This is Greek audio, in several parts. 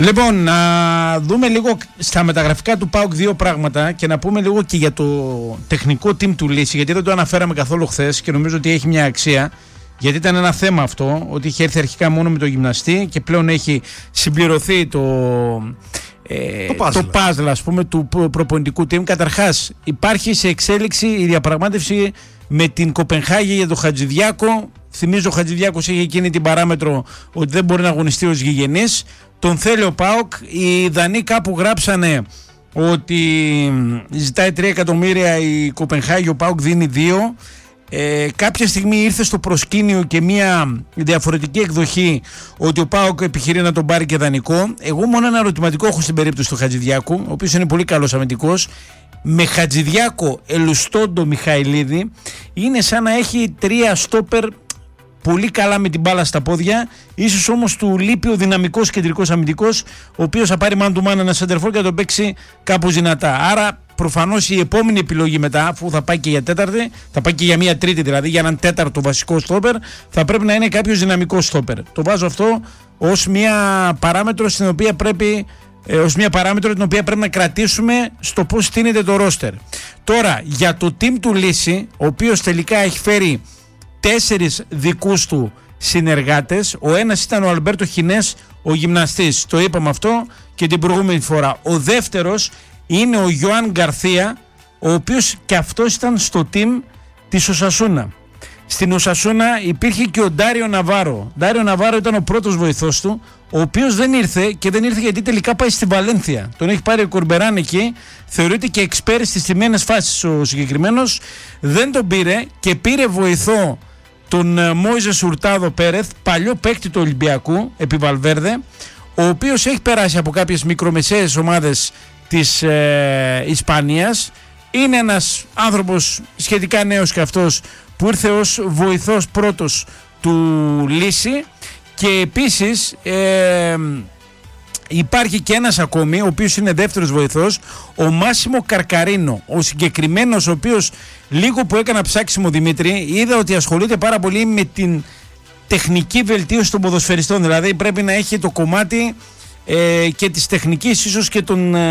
Λοιπόν, να δούμε λίγο στα μεταγραφικά του ΠΑΟΚ δύο πράγματα και να πούμε λίγο και για το τεχνικό team του Λύση, γιατί δεν το αναφέραμε καθόλου χθες και νομίζω ότι έχει μια αξία. Γιατί ήταν ένα θέμα αυτό, ότι είχε έρθει αρχικά μόνο με το γυμναστή και πλέον έχει συμπληρωθεί το puzzle, ας πούμε, του προπονητικού team. Καταρχάς, υπάρχει σε εξέλιξη η διαπραγμάτευση με την Κοπενχάγη για τον Χατζηδιάκο. Θυμίζω ο Χατζηδιάκος έχει εκείνη την παράμετρο ότι δεν μπορεί να αγωνιστεί ως γηγενής. Τον θέλει ο ΠΑΟΚ. Οι Δανείοι κάπου γράψανε ότι ζητάει 3 εκατομμύρια η Κοπενχάγη, ο ΠΑΟΚ δίνει 2. Κάποια στιγμή ήρθε στο προσκήνιο και μια διαφορετική εκδοχή ότι ο ΠΑΟΚ επιχειρεί να τον πάρει και δανεικό. Εγώ μόνο ένα ερωτηματικό έχω στην περίπτωση του Χατζηδιάκου, ο οποίος είναι πολύ καλός αμυντικός. Με Χατζηδιάκο, Ελουστόντο, Μιχαηλίδη είναι σαν να έχει 3 στόπερ πολύ καλά με την μπάλα στα πόδια. Ίσως όμως του λείπει ο δυναμικός κεντρικός αμυντικός, ο οποίος θα πάρει man to man ένα σεντερφόρ και θα τον παίξει κάπως δυνατά. Άρα προφανώς η επόμενη επιλογή μετά, αφού θα πάει και για τέταρτη, θα πάει και για μία τρίτη δηλαδή, για έναν τέταρτο βασικό στόπερ, θα πρέπει να είναι κάποιος δυναμικός στόπερ. Το βάζω αυτό ως μία παράμετρο την οποία πρέπει να κρατήσουμε στο πώς στείνεται το ρόστερ. Τώρα, για το team του Λύση, ο οποίος τελικά έχει φέρει 4 δικούς του συνεργάτες. Ο ένας ήταν ο Αλμπέρτο Χινές, ο γυμναστής. Το είπαμε αυτό και την προηγούμενη φορά. Ο δεύτερος είναι ο Ιωάνν Γκαρθία, ο οποίος και αυτός ήταν στο team της Οσασούνα. Στην Οσασούνα υπήρχε και ο Ντάριο Ναβάρο. Ντάριο Ναβάρο ήταν ο πρώτος βοηθός του, ο οποίος δεν ήρθε γιατί τελικά πάει στη Βαλένθια. Τον έχει πάρει ο Κορμπεράν εκεί. Θεωρείται και εξπέρι στις τιμένες φάσεις ο συγκεκριμένος. Δεν τον πήρε και πήρε βοηθό τον Μόιζες Ουρτάδο Πέρεθ, παλιό παίκτη του Ολυμπιακού επί Βαλβέρδε, ο οποίος έχει περάσει από κάποιες μικρομεσαίες ομάδες της Ισπανίας. Είναι ένας άνθρωπος σχετικά νέος και αυτός, που ήρθε ως βοηθός πρώτος του Λύση. Και επίσης υπάρχει και ένας ακόμη, ο οποίος είναι δεύτερος βοηθός, ο Μάσιμο Καρκαρίνο. Ο συγκεκριμένος, ο οποίος λίγο που έκανα ψάξιμο, Δημήτρη, είδα ότι ασχολείται πάρα πολύ με την τεχνική βελτίωση των ποδοσφαιριστών. Δηλαδή πρέπει να έχει το κομμάτι και της τεχνικής, ίσως και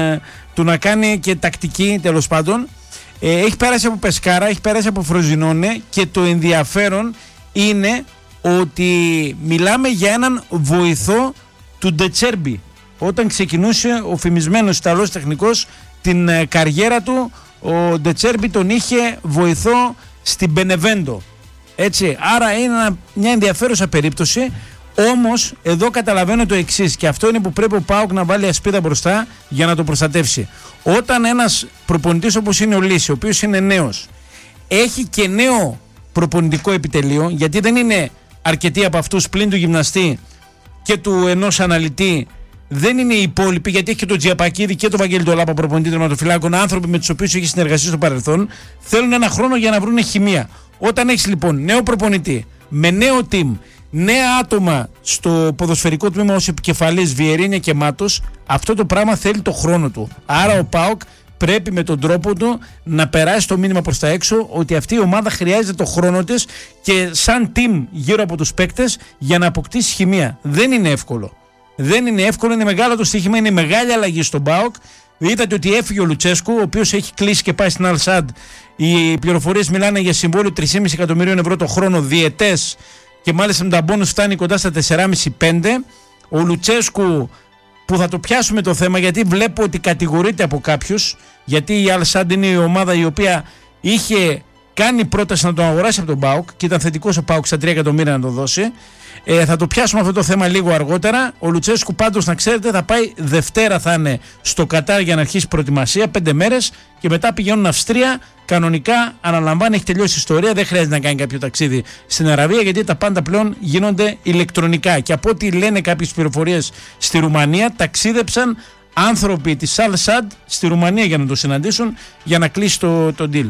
του να κάνει και τακτική, τέλος πάντων. Έχει πέρασει από Πεσκάρα, έχει πέρασει από Φροζινόνε και το ενδιαφέρον είναι ότι μιλάμε για έναν βοηθό του Ντετσέρμπι. Όταν ξεκινούσε ο φημισμένος Ιταλός τεχνικός την καριέρα του, ο Ντετσέρμπι τον είχε βοηθό στην Μπενεβέντο. Έτσι, άρα είναι μια ενδιαφέρουσα περίπτωση. Όμως εδώ καταλαβαίνω το εξής, και αυτό είναι που πρέπει ο ΠΑΟΚ να βάλει ασπίδα μπροστά για να το προστατεύσει. Όταν ένας προπονητής όπως είναι ο Λύση, ο οποίος είναι νέος, έχει και νέο προπονητικό επιτελείο, γιατί δεν είναι αρκετοί από αυτούς πλην του γυμναστή και του ενός αναλυτή, δεν είναι οι υπόλοιποι, γιατί έχει και τον Τζιαπακίδη και τον Βαγγέλη Ντολάπα, προπονητή τερματοφυλάκων, άνθρωποι με τους οποίους έχει συνεργαστεί στο παρελθόν. Θέλουν ένα χρόνο για να βρουν χημεία. Όταν έχεις λοιπόν νέο προπονητή με νέο team, νέα άτομα στο ποδοσφαιρικό τμήμα ως επικεφαλής, Βιερίνια και Μάτος, αυτό το πράγμα θέλει το χρόνο του. Άρα ο ΠΑΟΚ πρέπει με τον τρόπο του να περάσει το μήνυμα προς τα έξω ότι αυτή η ομάδα χρειάζεται το χρόνο της και σαν team γύρω από τους παίκτες για να αποκτήσει χημεία. Δεν είναι εύκολο. Δεν είναι εύκολο, είναι μεγάλο το στοίχημα, είναι μεγάλη αλλαγή στον ΠΑΟΚ. Είδατε ότι έφυγε ο Λουτσέσκου, ο οποίος έχει κλείσει και πάει στην Αλ Σαντ. Οι πληροφορίες μιλάνε για συμβόλαιο 3,5 εκατομμυρίων ευρώ το χρόνο, διετές, και μάλιστα με τα μπόνους φτάνει κοντά στα 4,5-5. Ο Λουτσέσκου, που θα το πιάσουμε το θέμα, γιατί βλέπω ότι κατηγορείται από κάποιους, γιατί η Αλ Σαντ είναι η ομάδα η οποία είχε κάνει πρόταση να τον αγοράσει από τον ΠΑΟΚ και ήταν θετικός ο ΠΑΟΚ στα 3 εκατομμύρια να το δώσει. Θα το πιάσουμε αυτό το θέμα λίγο αργότερα. Ο Λουτσέσκου πάντως, να ξέρετε, θα πάει Δευτέρα, θα είναι στο Κατάρ για να αρχίσει προετοιμασία 5 μέρες και μετά πηγαίνουν Αυστρία. Κανονικά αναλαμβάνει, έχει τελειώσει η ιστορία, δεν χρειάζεται να κάνει κάποιο ταξίδι στην Αραβία, γιατί τα πάντα πλέον γίνονται ηλεκτρονικά. Και από ό,τι λένε κάποιες πληροφορίες στη Ρουμανία, ταξίδεψαν άνθρωποι της Al Sadd στη Ρουμανία για να το συναντήσουν, για να κλείσει το deal.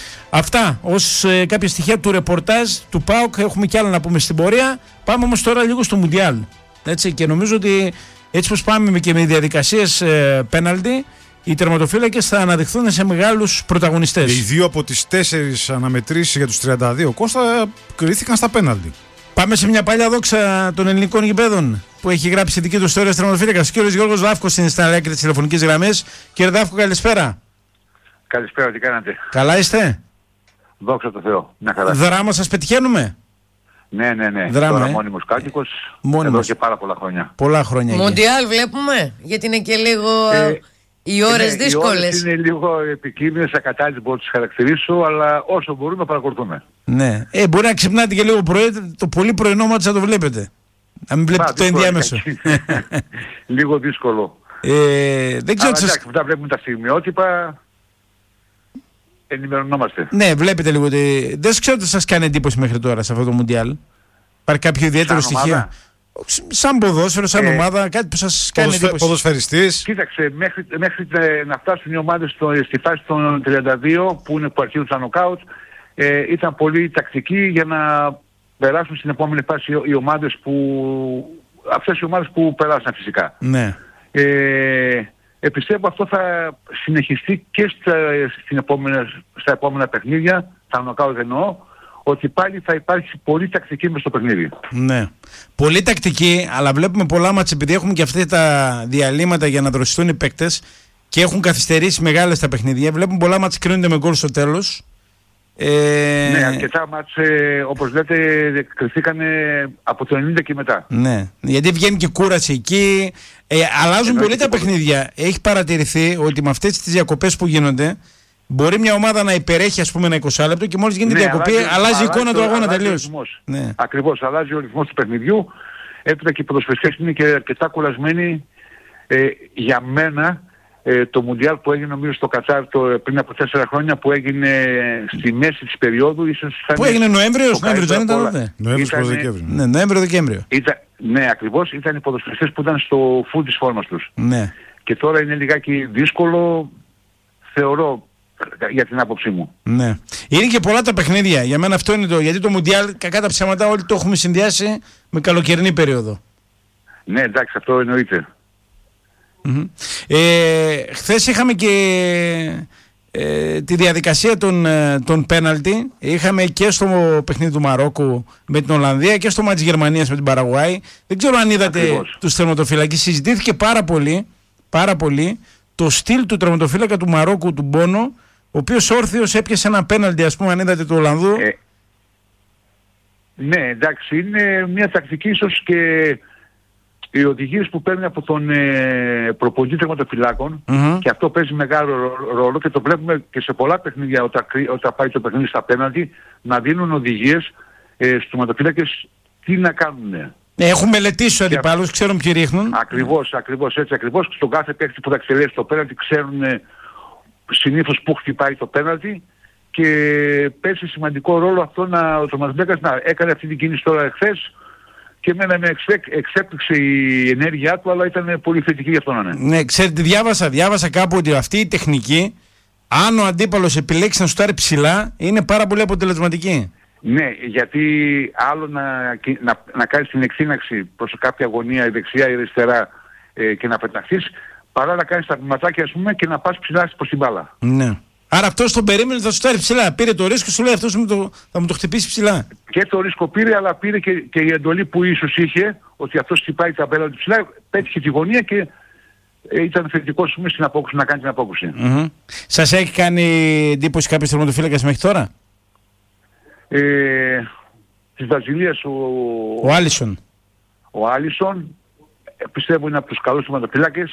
Αυτά ως κάποια στοιχεία του ρεπορτάζ του ΠΑΟΚ. Έχουμε κι άλλα να πούμε στην πορεία. Πάμε όμως τώρα λίγο στο Μουντιάλ. Έτσι, και νομίζω ότι έτσι πως πάμε και με διαδικασίες πέναλτι, οι τερματοφύλακες θα αναδειχθούν σε μεγάλους πρωταγωνιστές. Οι 2 από τις 4 αναμετρήσεις για τους 32 Κώστα κρίθηκαν στα πέναλτι. Πάμε σε μια παλιά δόξα των ελληνικών γηπέδων. που έχει γράψει δική του ιστορία τερματοφύλακας. Κύριος Γιώργος Δάφκος είναι στην άκρη της τηλεφωνικής γραμμής. Κύριε Δάφκο, καλησπέρα. Καλησπέρα, τι κάνατε? Καλά είστε? Δόξα τω Θεώ. Μια χαρά. Δράμα σας πετυχαίνουμε? Ναι. Δράμα, Τώρα μόνιμος κάτοικος. Εδώ και πάρα πολλά χρόνια. Πολλά χρόνια. Μοντιάλ βλέπουμε, γιατί είναι και λίγο οι ώρες δύσκολες. Οι ώρες είναι λίγο επικίνδυνες, ακατάλληλες μπορώ να τις χαρακτηρίσω, αλλά όσο μπορούμε παρακολουθούμε. Ναι. Μπορεί να ξυπνάτε και λίγο πρωί, το πολύ πρωινό μάτς να το βλέπετε. Να μην βλέπετε το ενδιάμεσο. Λίγο δύσκολο. Δεν ξέρω. Αλλά εντάξει, μετά βλέπουμε τα στιγμιότυπα. Ενημερωνόμαστε. Ναι, βλέπετε λίγο. Δεν ξέρω τι σας κάνει εντύπωση μέχρι τώρα σε αυτό το Μουντιάλ. Υπάρχει κάποιο ιδιαίτερο στοιχείο? Σαν ποδόσφαιρο, σαν ομάδα, κάτι που σας κάνει εντύπωση? Ποδοσφαιριστής. Κοίταξε, μέχρι να φτάσουν οι ομάδες στη φάση των 32 που αρχίζουν τα νοκάουτ, ήταν πολύ τακτικοί για να περάσουν στην επόμενη φάση οι ομάδες αυτές οι ομάδες που περάσαν φυσικά. Ναι. Πιστεύω αυτό θα συνεχιστεί και στα επόμενα παιχνίδια, τα νοκάουτ εννοώ, ότι πάλι θα υπάρχει πολύ τακτική μες στο παιχνίδι. Ναι. Πολύ τακτική, αλλά βλέπουμε πολλά μάτς, επειδή έχουμε και αυτά τα διαλύματα για να δροσιστούν οι παίκτες και έχουν καθυστερήσει μεγάλες τα παιχνίδια. Βλέπουμε πολλά μάτς κρίνονται με γκολ στο τέλος. Ναι, αρκετά μάτς, όπως λέτε, κρυφθήκανε από το 90 και μετά. Ναι, γιατί βγαίνει και κούραση εκεί. Αλλάζουν πολύ τα παιχνίδια. Έχει παρατηρηθεί ότι με αυτές τις διακοπές που γίνονται, μπορεί μια ομάδα να υπερέχει, ας πούμε, ένα 20 λεπτό και μόλις γίνεται διακοπή, αλλάζει η εικόνα του αγώνα τελείως. Ναι. Ακριβώς, αλλάζει ο ρυθμός του παιχνιδιού. Έπειτα και οι ποδοσφαιριστές είναι και αρκετά κουρασμένοι. Για μένα, το Μουντιάλ που έγινε νομίζω στο Κατάρ πριν από 4 χρόνια, που έγινε στη μέση της περίοδου, ίσως ήταν... Που έγινε Νοέμβριος δεν ήταν τότε? Νοέμβριο-Δεκέμβριο. Ναι, ακριβώς, ήταν οι ποδοσφαιριστές που ήταν στο φουλ της φόρμας τους. Ναι. Και τώρα είναι λιγάκι δύσκολο, θεωρώ, για την άποψή μου. Ναι. Είναι και πολλά τα παιχνίδια. Για μένα αυτό είναι γιατί το Μουντιάλ, κακά τα ψέματα, όλοι το έχουμε συνδυάσει με καλοκαιρινή περίοδο. Ναι, εντάξει, αυτό εννοείται. Χθες είχαμε και τη διαδικασία των πέναλτι. Είχαμε και στο παιχνίδι του Μαρόκου με την Ολλανδία και στο μάτς της Γερμανίας με την Παραγουάη. Δεν ξέρω αν είδατε τους τερματοφύλακες. Συζητήθηκε πάρα πολύ το στυλ του τερματοφύλακα του Μαρόκου, του Μπόνο, ο οποίος όρθιος έπιασε ένα πέναλτι, ας πούμε, αν είδατε, του Ολλανδού. Ναι, εντάξει, είναι μια τακτική, ίσως και οι οδηγίες που παίρνει από τον προπονητή τερματοφυλάκων, και αυτό παίζει μεγάλο ρόλο και το βλέπουμε και σε πολλά παιχνίδια όταν πάει το παιχνίδι στα πέναλτι, να δίνουν οδηγίες στους τερματοφύλακες τι να κάνουν. Έχουν μελετήσει τους αντιπάλους, ξέρουν ποιοι ρίχνουν. Ακριβώς έτσι. Στον κάθε παίκτη που θα εξελέξει το πέναλτι ξέρουν συνήθως που χτυπάει το πέναλτι, και παίζει σημαντικό ρόλο αυτό ο τερματοφύλακας να έκανε αυτή την κίνηση τώρα εχθές, και εμένα με εξέπληξε η ενέργειά του, αλλά ήταν πολύ θετική για αυτό να είναι. Ναι, ξέρετε, διάβασα κάπου ότι αυτή η τεχνική, αν ο αντίπαλος επιλέξει να σουτάρει ψηλά, είναι πάρα πολύ αποτελεσματική. Ναι, γιατί άλλο να κάνεις την εξύναξη προς κάποια γωνία, η δεξιά ή η δεξιά, και να πεταχθείς, παρά να κάνεις τα βηματάκια, ας πούμε, και να πας ψηλά προς την μπάλα. Ναι. Άρα αυτός τον περίμενε θα σουτάρει ψηλά. Πήρε το ρίσκο, σου λέει αυτός θα μου το χτυπήσει ψηλά. Και το ρίσκο πήρε, αλλά πήρε και η εντολή που ίσως είχε, ότι αυτός χτυπάει τα πέναλτι ψηλά, πέτυχε τη γωνία και ήταν θετικός στην απόκριση, να κάνει την απόκριση. Σας έχει κάνει εντύπωση κάποιος τερματοφύλακας μέχρι τώρα? Της Βραζιλίας ο Άλισον. Ο Άλισον, πιστεύω είναι από τους καλούς τερματοφύλακες.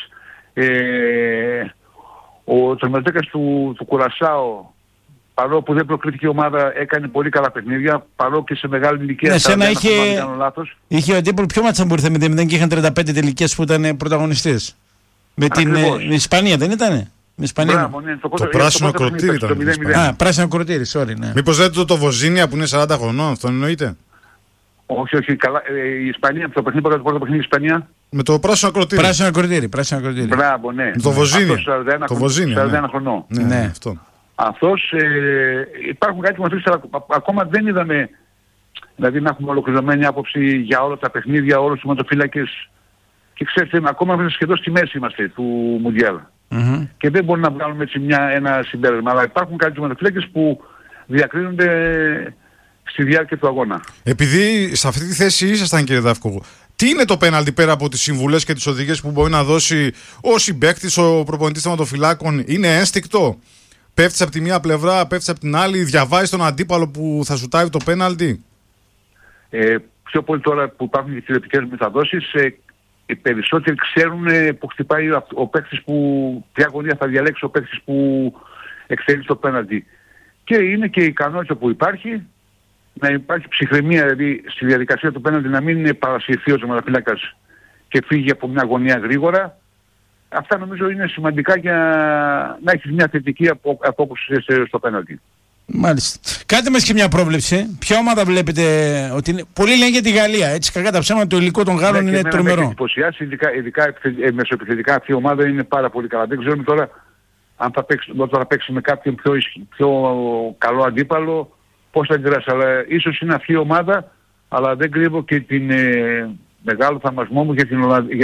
Ο τερματοφύλακας του Κουρασάο, παρόλο που δεν προκρίθηκε η ομάδα, έκανε πολύ καλά παιχνίδια, παρόλο και σε μεγάλη ηλικία. Ναι, σένα είχε ο αντίπολο πιο μάτσα μπορείτε με 0 και είχαν 35 τελικές που ήταν πρωταγωνιστές. Με την Ισπανία δεν ήτανε? Μπράβο, ναι, το πράσινο ακροτήρι ήταν. Πράσινο ακροτήρι, sorry, ναι. Μήπως λέτε το Βοζίνια που είναι 40 χρονών, αυτό εννοείτε? Όχι, καλά. Η Ισπανία, το παιχνίδι που έκανε το παιχνίδι η Ισπανία. Με το πράσινο ακροτήρι. Πράσινο ακροτήρι. Μπράβο, ναι. Το Βοζίνια. Το Βοζίνια. 41 χρονών. Ναι, αυτό. Αυτός, υπάρχουν κάτι μαθήσεις, αλλά ακόμα δεν είδαμε, δηλαδή να έχουμε ολοκληρωμένη άποψη για όλα τα παιχνίδια, όλους τους τερματοφύλακες, και ξέρετε, ακόμα σχεδόν στη μέση είμαστε του Μουντιάλ. Και δεν μπορούμε να βγάλουμε έτσι ένα συμπέρασμα, αλλά υπάρχουν κάποιοι τερματοφύλακες που διακρίνονται στη διάρκεια του αγώνα. Επειδή σε αυτή τη θέση ήσασταν, κύριε Δάφκο, Τι είναι το πέναλτι πέρα από τις συμβουλές και τις οδηγίες που μπορεί να δώσει ο συμπαίκτης, ο προπονητής θεματοφυλάκων? Είναι ένστικτο? Πέφτεις από τη μία πλευρά, πέφτεις από την άλλη, διαβάζεις τον αντίπαλο που θα σουτάρει το πέναλτι? Πιο πολύ τώρα που υπάρχουν και τηλεοπτικές μεταδόσεις, οι περισσότεροι ξέρουν που χτυπάει ο παίκτης, ποια γωνία θα διαλέξει ο παίκτης που εξέλιξει το πέναλτι. Και είναι και η ικανότητα που υπάρχει να υπάρχει ψυχραιμία, δηλαδή στη διαδικασία του πέναλτι, να μην παρασυρθεί ο τερματοφύλακας και φύγει από μια γωνία γρήγορα. Αυτά νομίζω είναι σημαντικά για να έχεις μια θετική απόκριση στο πέναλτι. Μάλιστα. Κάντε μας και μια πρόβλεψη. Ποια ομάδα βλέπετε ότι είναι? Πολλοί λένε για τη Γαλλία. Έτσι, κακά τα ψέματα, το υλικό των Γάλλων είναι τρομερό. Με έχει εντυπωσιάσει, ειδικά μεσοεπιθετικά αυτή η ομάδα είναι πάρα πολύ καλά. Δεν ξέρουμε τώρα αν θα παίξει με κάποιον πιο καλό αντίπαλο, πώς θα αντιδράσει. Αλλά ίσως είναι αυτή η ομάδα, αλλά δεν κρύβω και την μεγάλο θαυμασμό μου για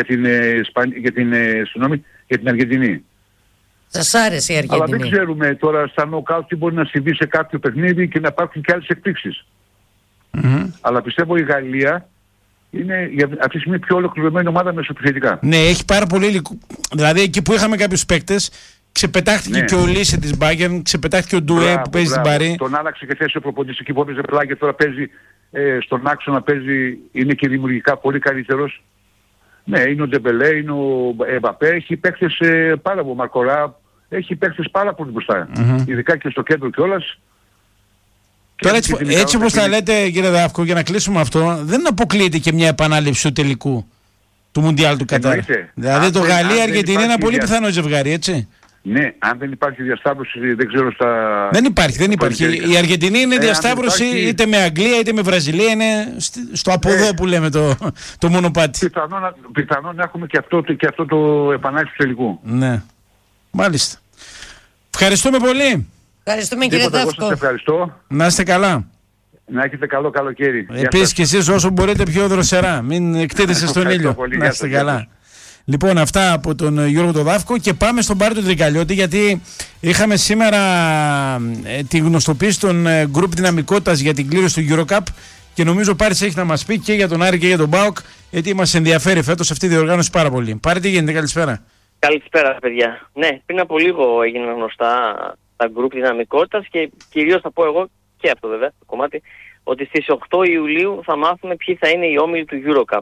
την Αργεντινή. Σας άρεσε η Αργεντινή? Αλλά δεν ξέρουμε τώρα στα νοκάουτ τι μπορεί να συμβεί σε κάποιο παιχνίδι και να υπάρχουν και άλλες εκπλήξεις. Αλλά πιστεύω η Γαλλία είναι αυτή τη στιγμή πιο ολοκληρωμένη ομάδα μεσοεπιθετικά. Ναι, έχει πάρα πολύ υλικό. Δηλαδή εκεί που είχαμε κάποιους παίκτες, ξεπετάχτηκε και ο Λίσε της Bayern, ξεπετάχτηκε ο Ντουέ που παίζει στην Παρί. Τον άλλαξε και θέση ο προπονητής εκεί που έπαιζε πλάγι, τώρα παίζει στον άξονα, είναι και δημιουργικά πολύ καλύτερος. Ναι, είναι ο Ντεμπελέ, είναι ο Εμπαπέ, έχει παίκτες πάρα πολύ, Μαρκορά, έχει παίκτες πάρα πολύ μπροστά. Ειδικά και στο κέντρο κιόλας. Τώρα έτσι όπως τα λέτε, κύριε Δάφκο, για να κλείσουμε αυτό, δεν αποκλείεται και μια επανάληψη του τελικού του Μουντιάλ του Κατάρ. Δηλαδή το Γαλλία-Αργεντινή είναι ένα πολύ πιθανό ζευγάρι, έτσι. Ναι, αν δεν υπάρχει διασταύρωση, δεν ξέρω στα... Δεν υπάρχει. Η Αργεντινή είναι διασταύρωση είτε με Αγγλία είτε με Βραζιλία, είναι στο από εδώ που λέμε το μονοπάτι. Πιθανόν να έχουμε και αυτό το επανάληψη του τελικού. Ναι, μάλιστα. Ευχαριστούμε πολύ. Ευχαριστούμε κύριε Δάφκο. Ευχαριστώ. Να είστε καλά. Να έχετε καλό καλοκαίρι. Επίσης και εσείς όσο μπορείτε πιο δροσερά, μην εκτίθεστε στον ήλιο. Να είστε καλά. Λοιπόν, αυτά από τον Γιώργο τον Δάφκο και πάμε στον Πάρη του Τρικαλιώτη, γιατί είχαμε σήμερα τη γνωστοποίηση των γκρουπ δυναμικότητας για την κλήρωση του EuroCup και νομίζω ο Πάρης έχει να μας πει και για τον Άρη και για τον ΠΑΟΚ, γιατί μας ενδιαφέρει φέτος αυτή η διοργάνωση πάρα πολύ. Πάρη, τι γίνεται? Καλησπέρα. Καλησπέρα παιδιά. Ναι, πριν από λίγο έγιναν γνωστά τα γκρουπ δυναμικότητας και κυρίως θα πω εγώ και αυτό βέβαια το κομμάτι, ότι στις 8 Ιουλίου θα μάθουμε ποιοι θα είναι οι όμιλοι του EuroCup.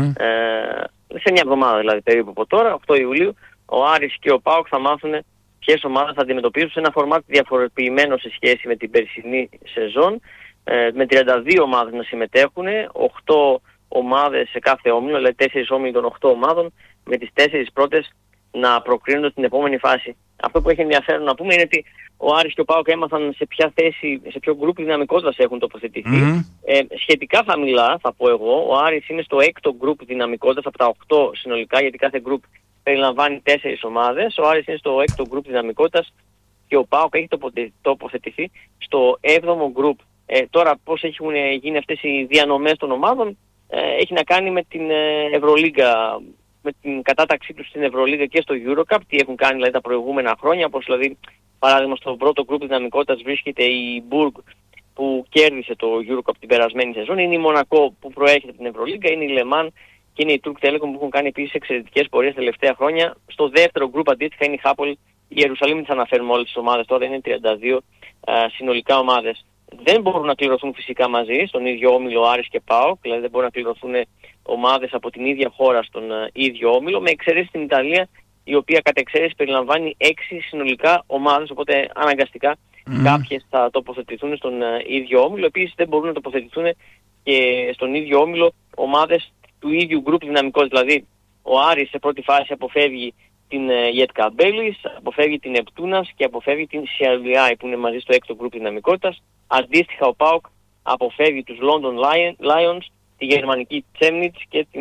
Σε μια εβδομάδα δηλαδή περίπου από τώρα, 8 Ιουλίου, ο Άρης και ο ΠΑΟΚ θα μάθουν ποιες ομάδες θα αντιμετωπίσουν σε ένα φορμάτι διαφοροποιημένο σε σχέση με την περσινή σεζόν, με 32 ομάδες να συμμετέχουν, 8 ομάδες σε κάθε όμιλο, δηλαδή 4 όμιλοι των 8 ομάδων, με τις 4 πρώτες να προκρίνονται στην επόμενη φάση. Αυτό που έχει ενδιαφέρον να πούμε είναι ότι ο Άρης και ο ΠΑΟΚ έμαθαν σε ποια θέση, σε ποιο γκρουπ δυναμικότητας έχουν τοποθετηθεί. Σχετικά χαμηλά θα πω εγώ, ο Άρης είναι στο 6ο γκρουπ δυναμικότητας από τα 8 συνολικά, γιατί κάθε γκρουπ περιλαμβάνει 4 ομάδες. Ο Άρης είναι στο 6ο γκρουπ δυναμικότητας και ο ΠΑΟΚ έχει τοποθετηθεί στο 7ο γκρουπ. Τώρα πώς έχουν γίνει αυτές οι διανομές των ομάδων έχει να κάνει με την Ευρωλίγκα, με την κατάταξή τους στην Ευρωλίγα και στο EuroCup, τι έχουν κάνει δηλαδή τα προηγούμενα χρόνια, όπως δηλαδή παράδειγμα στο πρώτο γκρουπ δυναμικότητας βρίσκεται η Μπουργκ που κέρδισε το EuroCup την περασμένη σεζόν, είναι η Μονακό που προέρχεται από την Ευρωλίγκα, είναι η Λεμάν και είναι η Turk Telecom που έχουν κάνει επίσης εξαιρετικές πορείες τα τελευταία χρόνια. Στο δεύτερο γκρουπ αντίστοιχα είναι η Χάπολ, η Ιερουσαλήμ, δεν θα αναφέρουμε όλες τις ομάδες τώρα, είναι 32 συνολικά ομάδες. Δεν μπορούν να κληρωθούν φυσικά μαζί στον ίδιο όμιλο Άρης και ΠΑΟΚ, δηλαδή δεν μπορούν να κληρωθούν ομάδες από την ίδια χώρα στον ίδιο όμιλο, με εξαίρεση την Ιταλία, η οποία κατ' εξαίρεση περιλαμβάνει 6 συνολικά ομάδες, οπότε αναγκαστικά κάποιες θα τοποθετηθούν στον ίδιο όμιλο. Επίσης δεν μπορούν να τοποθετηθούν και στον ίδιο όμιλο ομάδες του ίδιου γκρουπ δυναμικότητας, δηλαδή ο Άρης σε πρώτη φάση αποφεύγει την Ιετκα Μπέλης, αποφεύγει την Νεπτούνας και αποφεύγει την Σιαλιάη που είναι μαζί στο 6ο γκρουπ δυναμικότητας. Αντίστοιχα ο ΠΑΟΚ αποφεύγει τους London Lions, τη γερμανική Chemnitz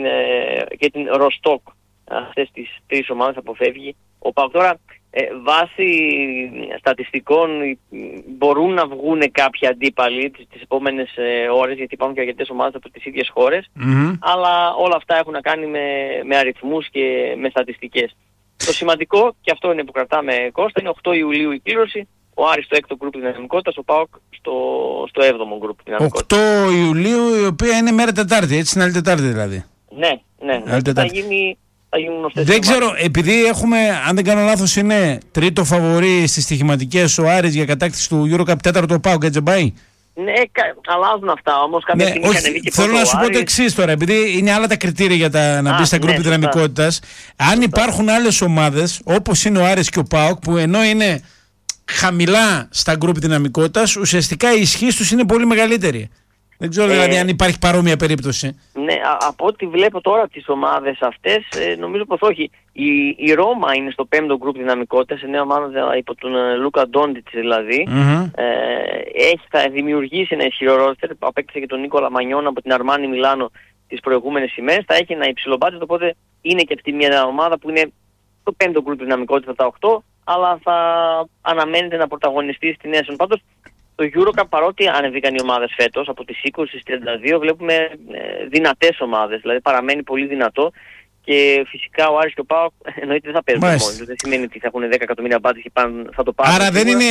και την Rostock. Αυτές τις 3 ομάδες αποφεύγει ο ΠΑΟΚ. Τώρα βάσει στατιστικών μπορούν να βγουν κάποιοι αντίπαλοι τις επόμενες ώρες, γιατί υπάρχουν και αρκετές ομάδες από τις ίδιες χώρες, αλλά όλα αυτά έχουν να κάνει με αριθμούς και με στατιστικές. Το σημαντικό, και αυτό είναι που κρατάμε Κώστα, είναι 8 Ιουλίου η κλήρωση, ο Άρης στο 6ο γκρουπ δυναμικότητας, ο ΠΑΟΚ στο 7ο γκρουπ δυναμικότητας. 8 Ιουλίου, η οποία είναι μέρα Τετάρτη, έτσι, είναι άλλη Τετάρτη δηλαδή. Ναι. Θα γίνουν γνωστές. Δεν ξέρω, επειδή έχουμε, αν δεν κάνω λάθος, είναι τρίτο φαβορί στις στοιχηματικές ο Άρης για κατάκτηση του EuroCup, τέταρτο ΠΑΟΚ, έτσι πάει. Ναι, αλλάζουν αυτά όμως. Κάποια στιγμή είχαν βγει και θέλω να σου πω το εξής τώρα, επειδή είναι άλλα τα κριτήρια για να μπει στα γκρουπ δυναμικότητας. Αν υπάρχουν άλλες ομάδες, όπως είναι ο Άρης και ο ΠΑΟΚ, που ενώ είναι χαμηλά στα γκρουπ δυναμικότητας, ουσιαστικά η ισχύ τους είναι πολύ μεγαλύτερη. Δεν ξέρω δηλαδή αν υπάρχει παρόμοια περίπτωση. Ναι, από ό,τι βλέπω τώρα τις ομάδες αυτές, νομίζω πως όχι. Η Ρώμα είναι στο 5ο γκρουπ δυναμικότητας, νέα ομάδα υπό τον Λούκα Ντόντιτς δηλαδή. Θα δημιουργήσει ένα ισχυρό ρόστερ, απέκτησε και τον Νίκολα Μανιόν από την Αρμάνι Μιλάνο τις προηγούμενες ημέρες. Θα έχει ένα υψηλό μπάτζετ, οπότε είναι και αυτή μια ομάδα που είναι στο 5ο γκρουπ δυναμικότητας τα 8, αλλά θα αναμένεται να πρωταγωνιστεί στη Νέα Πάντως, το EuroCup, παρότι ανεβήκαν οι ομάδες φέτος, από τις 20 στις 32 βλέπουμε δυνατές ομάδες, δηλαδή παραμένει πολύ δυνατό και φυσικά ο Άρης και ο ΠΑΟΚ εννοείται δεν θα παίζουν μόνοι τους, δεν σημαίνει ότι θα έχουν 10 εκατομμύρια μπάτες και θα το πάρουν. Άρα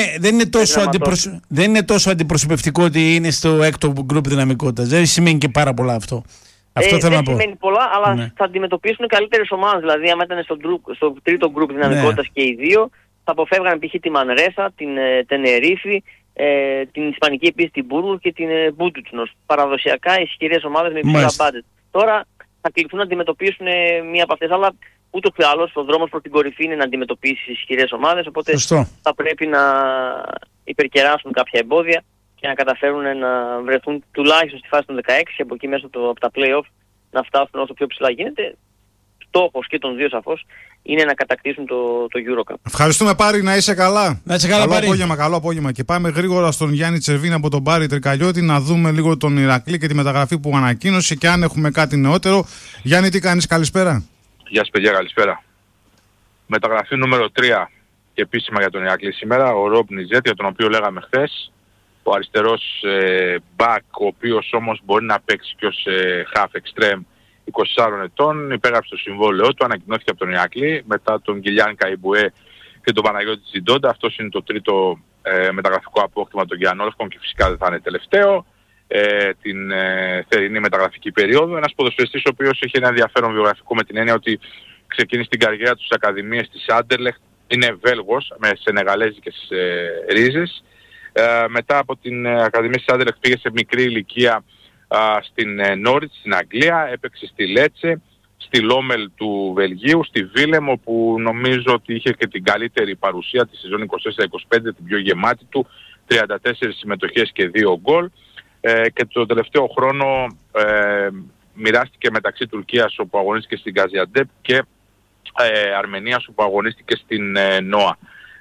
δεν είναι τόσο αντιπροσωπευτικό ότι είναι στο 6ο γκρουπ δυναμικότητας, δεν σημαίνει και πάρα πολλά αυτό. Αυτό θέλω να πω. Δεν σημαίνει πολλά, αλλά θα αντιμετωπίσουν καλύτερες ομάδες, δηλαδή άμα ήταν στο 3ο γκρουπ δυναμικότητας και οι δύο, θα αποφεύγαν π.χ. τη Μανρέσα, την Τενερίφη, την Ισπανική επίσης την Μπούργου και την Μπούντουτσνος. Παραδοσιακά ισχυρές ομάδες με υψηλά μπάτζετ. Τώρα θα κληθούν να αντιμετωπίσουν μία από αυτές, αλλά ούτως ή άλλως ο δρόμος προς την κορυφή είναι να αντιμετωπίσει ισχυρές ομάδες, οπότε θα πρέπει να υπερκεράσουν κάποια εμπόδια και να καταφέρουν να βρεθούν τουλάχιστον στη φάση των 16 και από εκεί μέσα από τα play-off να φτάσουν όσο πιο ψηλά γίνεται. Στόχος και των δύο σαφώς είναι να κατακτήσουν το EuroCup. Ευχαριστούμε Πάρη, να είσαι καλά. Να είσαι καλά, καλό απόγευμα. Και πάμε γρήγορα στον Γιάννη Τσερβίνη από τον Πάρη Τρικαλιώτη να δούμε λίγο τον Ηρακλή και τη μεταγραφή που ανακοίνωσε και αν έχουμε κάτι νεότερο. Γιάννη, τι κάνεις, καλησπέρα. Γεια σας παιδιά, καλησπέρα. Μεταγραφή νούμερο 3 και επίσημα για τον Ηρακλή σήμερα, ο Ρομπ Νιζέτ, για τον οποίο λέγαμε χθες. Ο αριστερός back, ο οποίος όμως μπορεί να παίξει και ως half extreme, 24 ετών, υπέγραψε το συμβόλαιό του, ανακοινώθηκε από τον Ηρακλή μετά τον Γκυλιάν Καϊμπουέ και τον Παναγιώτη Τζιντόντα. Αυτός είναι το τρίτο μεταγραφικό απόκτημα των Γιαννόλευκων και φυσικά δεν θα είναι τελευταίο την θερινή μεταγραφική περίοδο. Ένας ποδοσφαιριστής ο οποίος έχει ένα ενδιαφέρον βιογραφικό με την έννοια ότι ξεκίνησε την καριέρα του στις ακαδημίες της Άντερλεχτ, είναι Βέλγος με σενεγαλέζικες ρίζες. Μετά από την ακαδημία της Άντερλεχτ πήγε σε μικρή ηλικία στην Νόριτς, στην Αγγλία, έπαιξε στη Λέτσε, στη Λόμελ του Βελγίου, στη Βίλεμ, όπου νομίζω ότι είχε και την καλύτερη παρουσία τη σεζόν 24-25, την πιο γεμάτη του, 34 συμμετοχές και 2 γκολ. Και το τελευταίο χρόνο μοιράστηκε μεταξύ Τουρκίας, όπου αγωνίστηκε στην Γκαζιαντέπ, και Αρμενίας, όπου αγωνίστηκε στην ΝΟΑ.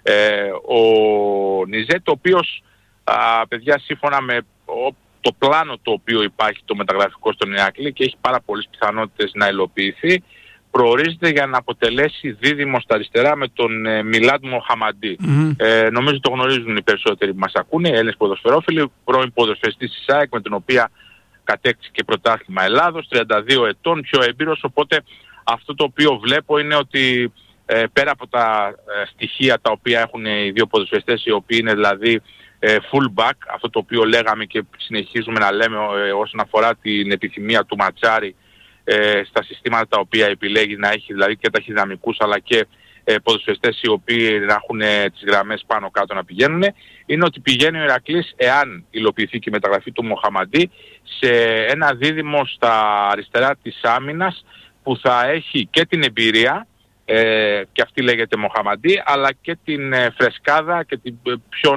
Ο Νιζέτ, ο οποίος, παιδιά, σύμφωνα με το πλάνο το οποίο υπάρχει το μεταγραφικό στον Ηρακλή και έχει πάρα πολλές πιθανότητες να υλοποιηθεί, προορίζεται για να αποτελέσει δίδυμο στα αριστερά με τον Μιλάντ Μοχαμαντί. Νομίζω το γνωρίζουν οι περισσότεροι που μας ακούνε, Έλληνες ποδοσφαιρόφιλοι, πρώην ποδοσφαιριστής της ΑΕΚ, με τον οποία κατέκτησε και πρωτάθλημα Ελλάδος, 32 ετών, πιο έμπειρος, οπότε αυτό το οποίο βλέπω είναι ότι πέρα από τα στοιχεία τα οποία έχουν οι δύο ποδοσφαιριστές, οι οποίοι είναι δηλαδή full back, αυτό το οποίο λέγαμε και συνεχίζουμε να λέμε όσον αφορά την επιθυμία του Ματσάρη στα συστήματα τα οποία επιλέγει να έχει, δηλαδή και ταχυδυναμικούς αλλά και ποδοσφαιριστές οι οποίοι να έχουν τις γραμμές πάνω κάτω να πηγαίνουν, είναι ότι πηγαίνει ο Ηρακλής, εάν υλοποιηθεί και η μεταγραφή του Μοχαμαντί, σε ένα δίδυμο στα αριστερά της άμυνας που θα έχει και την εμπειρία, και αυτή λέγεται Μοχαμαντί, αλλά και την φρεσκάδα και την πιο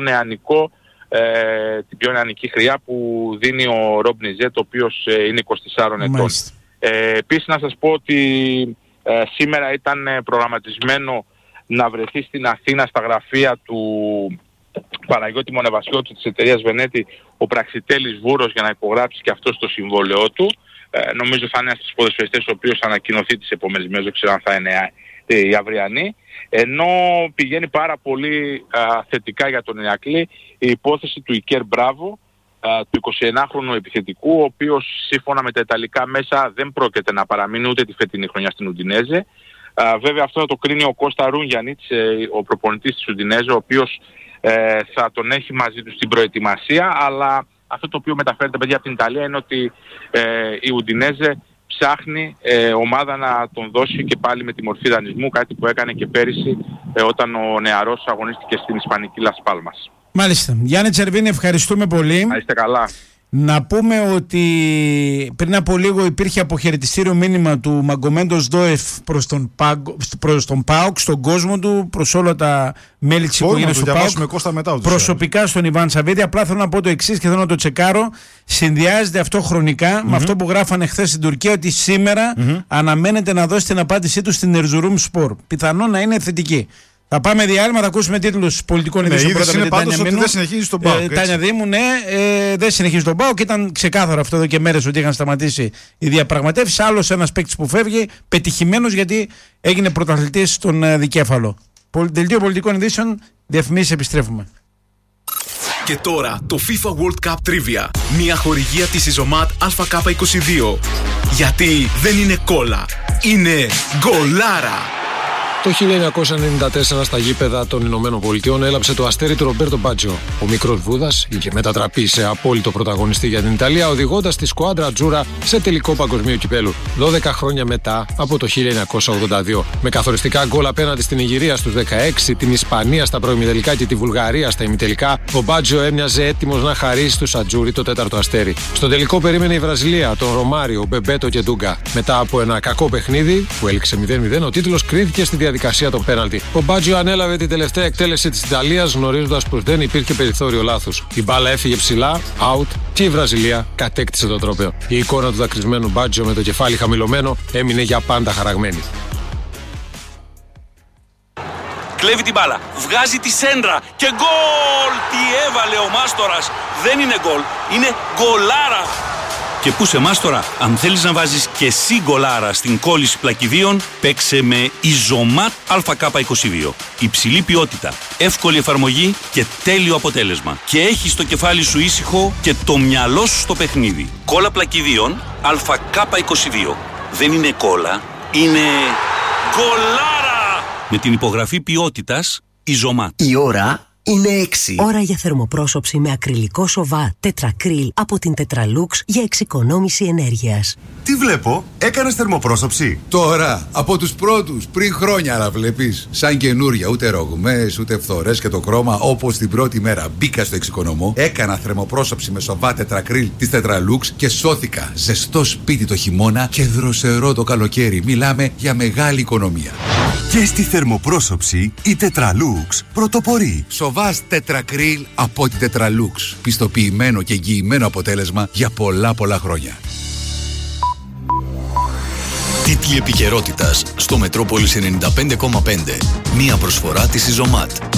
νεανική χρειά που δίνει ο Ρομπ Νιζέτ, ο οποίος είναι 24 ετών. Επίσης να σας πω ότι σήμερα ήταν προγραμματισμένο να βρεθεί στην Αθήνα στα γραφεία του Παναγιώτη Μονεβασιώτου της εταιρείας Βενέτη ο Πραξιτέλης Βούρος για να υπογράψει και αυτό το συμβόλαιό του. Νομίζω θα είναι ένας στους ποδοσφαιριστές ο οποίος θα ανακοινωθεί τις επόμενες μέρες, δεν ξέρω αν θα είναι η αυριανή. Ενώ πηγαίνει πάρα πολύ θετικά για τον Ηρακλή η υπόθεση του Ικέρ Μπράβο, του 21χρονου επιθετικού, ο οποίος σύμφωνα με τα ιταλικά μέσα δεν πρόκειται να παραμείνει ούτε τη φετινή χρονιά στην Ουντινέζε. Βέβαια αυτό θα το κρίνει ο Κώστα Ρούνγιανιτς, ο προπονητής της Ουντινέζε, ο οποίος θα τον έχει μαζί του στην προετοιμασία, αλλά αυτό το οποίο μεταφέρεται παιδιά από την Ιταλία είναι ότι η Ουντινέζε ψάχνει ομάδα να τον δώσει και πάλι με τη μορφή δανεισμού, κάτι που έκανε και πέρυσι όταν ο νεαρός αγωνίστηκε στην Ισπανική Λας Πάλμας. Μάλιστα. Γιάννη Τσερβίνη, ευχαριστούμε πολύ. Να είστε καλά. Να πούμε ότι πριν από λίγο υπήρχε αποχαιρετιστήριο μήνυμα του Μαγκομέντος Ντόεφ προς τον ΠΑΟΚ, στον κόσμο του, προς όλα τα μέλη της οικογένειας του ΠΑΟΚ, προσωπικά στον Ιβάν Σαββίδη. Απλά θέλω να πω το εξής και θέλω να το τσεκάρω. Συνδυάζεται αυτό χρονικά με αυτό που γράφανε χθες στην Τουρκία, ότι σήμερα αναμένεται να δώσει την απάντησή του στην Ερζουρούμ Σπορ. Πιθανό να είναι θετική. Θα πάμε διάλειμμα, θα ακούσουμε τίτλους πολιτικών ειδήσεων. Πρώτα με την Τάνια Μίνου. Δεν συνεχίζει τον ΠΑΟΚ. Τάνια Δήμου, ναι, δεν συνεχίζει τον ΠΑΟΚ. Ήταν ξεκάθαρο αυτό εδώ και μέρες ότι είχαν σταματήσει οι διαπραγματεύσεις. Άλλος ένας παίκτης που φεύγει, πετυχημένος γιατί έγινε πρωταθλητής στον Δικέφαλο. Δελτίο πολιτικών ειδήσεων, διαφημίσεις, επιστρέφουμε. Και τώρα το FIFA World Cup Trivia. Μια χορηγία της Ιζωμάτ ΑΚ22. Γιατί δεν είναι κόλλα, είναι γκολάρα. Το 1994 στα γήπεδα των Ηνωμένων Πολιτειών έλαψε το αστέρι του Ρομπέρτο Μπάτζιο. Ο μικρός Βούδας είχε μετατραπεί σε απόλυτο πρωταγωνιστή για την Ιταλία, οδηγώντας τη σκουάντρα Ατζούρα σε τελικό παγκοσμίου κυπέλου. 12 χρόνια μετά, από το 1982. Με καθοριστικά γκολ απέναντι στην Ιγυρία στους 16, την Ισπανία στα προημιτελικά και τη Βουλγαρία στα ημιτελικά, ο Μπάτζιο έμοιαζε έτοιμος να χαρίσει στους Ατζούρι το τέταρτο αστέρι. Στο τελικό περίμενε η Βραζιλία, τον Ρωμάριο, Μπεμπέτο και Ντούγκα. Μετά από ένα κακό παιχνίδι που έληξε 0-0, ο τίτλος κρίθηκε στη διαδικασία των πέναλτι. Ο Μπάτζιο ανέλαβε την τελευταία εκτέλεση της Ιταλίας, γνωρίζοντας πως δεν υπήρχε περιθώριο λάθους. Η μπάλα έφυγε ψηλά, out, και η Βραζιλία κατέκτησε το τρόπαιο. Η εικόνα του δακρυσμένου Μπάτζιο με το κεφάλι χαμηλωμένο έμεινε για πάντα χαραγμένη. Κλέβει την μπάλα, βγάζει τη σέντρα και γκολ! Τι έβαλε ο Μάστορας! Δεν είναι γκολ, είναι γκολάρα! Και πού σε Μάστορα, αν θέλεις να βάζεις και εσύ γκολάρα στην κόλληση πλακιδίων, παίξε με Ιζωμάτ ΑΚ22. Υψηλή ποιότητα, εύκολη εφαρμογή και τέλειο αποτέλεσμα. Και έχεις το κεφάλι σου ήσυχο και το μυαλό σου στο παιχνίδι. Κόλλα πλακιδίων ΑΚ22. Δεν είναι κόλλα, είναι γκολάρα! Με την υπογραφή ποιότητας Ιζωμάτ. Η ώρα είναι 6. Ώρα για θερμοπρόσωψη με ακριλικό σοβά τετρακρίλ από την Tetralux για εξοικονόμηση ενέργειας. Τι βλέπω, έκανες θερμοπρόσωψη? Τώρα, από τους πρώτους, πριν χρόνια, αλλά βλέπεις. Σαν καινούρια, ούτε ρογμές, ούτε φθορές και το χρώμα, όπως την πρώτη μέρα μπήκα στο εξοικονομό, έκανα θερμοπρόσωψη με σοβά τετρακρίλ της Tetralux και σώθηκα. Ζεστό σπίτι το χειμώνα και δροσερό το καλοκαίρι. Μιλάμε για μεγάλη οικονομία. Και στη θερμοπρόσωψη η Tetralux πρωτοπορεί. Σοβάς τετρακρίλ από την Tetralux. Πιστοποιημένο και εγγυημένο αποτέλεσμα για πολλά χρόνια. Τίτλοι επικαιρότητας στο Μετρόπολης 95,5. Μία προσφορά της Ιζωμάτ.